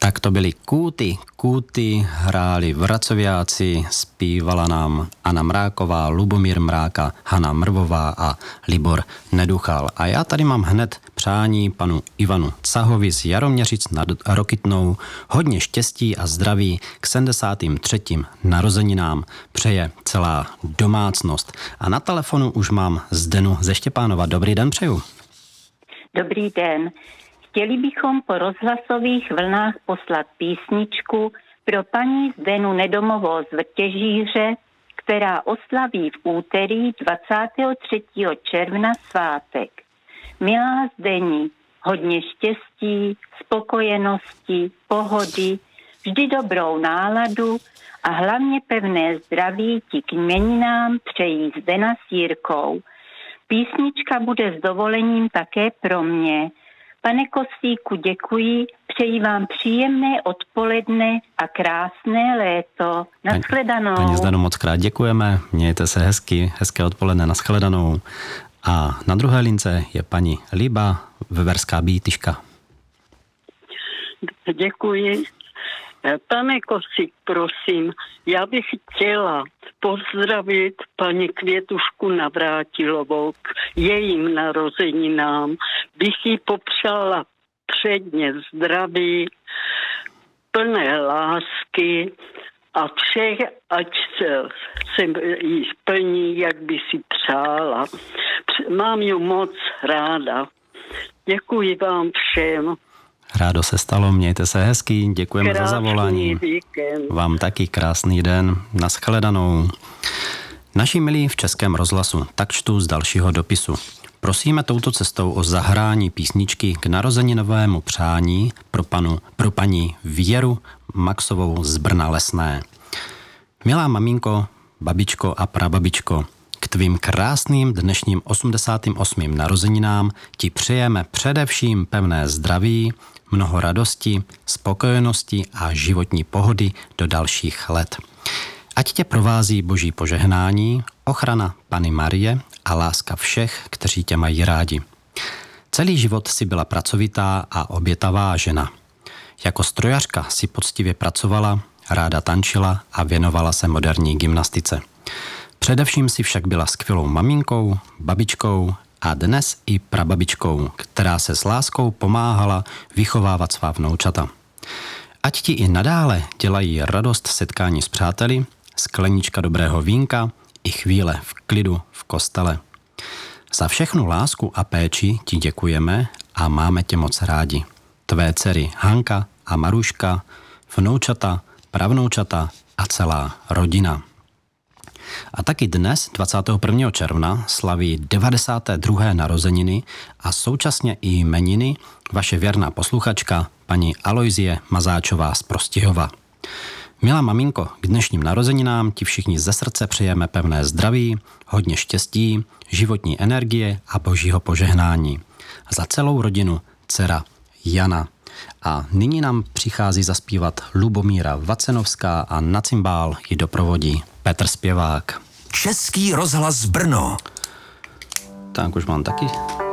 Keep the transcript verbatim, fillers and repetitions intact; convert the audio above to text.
Tak to byly Kúty. Kúty hráli Vracoviáci, zpívala nám Anna Mráková, Lubomír Mráka, Hana Mrvová a Libor Neduchal. A já tady mám hned přání panu Ivanu Cahovi z Jaroměřic nad Rokytnou. Hodně štěstí a zdraví k sedmdesátým třetím narozeninám přeje celá domácnost. A na telefonu už mám Zdenu ze Štěpánova. Dobrý den přeju. Dobrý den. Chtěli bychom po rozhlasových vlnách poslat písničku pro paní Zdenu Nedomovou z Vrtěžíře, která oslaví v úterý dvacátého třetího června svátek. Milá Zdeni, hodně štěstí, spokojenosti, pohody, vždy dobrou náladu a hlavně pevné zdraví ti k jmeninám přejí Zdena s Jirkou. Písnička bude s dovolením také pro mě. Pane Kosíku, děkuji, přeji vám příjemné odpoledne a krásné léto. Naschledanou. Paní Zdeno, moc krát děkujeme, mějte se hezky, hezké odpoledne, naschledanou. A na druhé lince je paní Líba, Veverská Bítyška. Děkuji. Pane Kosík, prosím, já bych chtěla pozdravit paní Květušku Navrátilovou k jejím narozeninám. Bych jí popřála předně zdraví, plné lásky a všech, ať se jí splní, jak by si přála. Mám ji moc ráda. Děkuji vám všem. Rádo se stalo, mějte se hezky, děkujeme Krásný za zavolání. víkend. Vám taky krásný den, naschledanou. Naši milí v Českém rozhlasu, tak čtu z dalšího dopisu. Prosíme touto cestou o zahrání písničky k narozeninovému přání pro, panu, pro paní Věru Maxovou z Brna Lesné. Milá maminko, babičko a prababičko, k tvým krásným dnešním osmdesátým osmým narozeninám ti přejeme především pevné zdraví, mnoho radosti, spokojenosti a životní pohody do dalších let. Ať tě provází boží požehnání, ochrana Panny Marie a láska všech, kteří tě mají rádi. Celý život si byla pracovitá a obětavá žena. Jako strojařka si poctivě pracovala, ráda tančila a věnovala se moderní gymnastice. Především si však byla skvělou maminkou, babičkou a dnes i prababičkou, která se s láskou pomáhala vychovávat svá vnoučata. Ať ti i nadále dělají radost setkání s přáteli, sklenička dobrého vínka i chvíle v klidu v kostele. Za všechnu lásku a péči ti děkujeme a máme tě moc rádi. Tvé dcery Hanka a Maruška, vnoučata, pravnoučata a celá rodina. A taky dnes, dvacátého prvního června, slaví devadesáté druhé narozeniny a současně i jmeniny vaše věrná posluchačka paní Alojzie Mazáčová z Prostějova. Milá maminko, k dnešním narozeninám ti všichni ze srdce přejeme pevné zdraví, hodně štěstí, životní energie a božího požehnání. Za celou rodinu dcera Jana. A nyní nám přichází zaspívat Lubomíra Vacenovská a na cymbál ji doprovodí Petr Zpěvák. Český rozhlas Brno. Tak už mám taky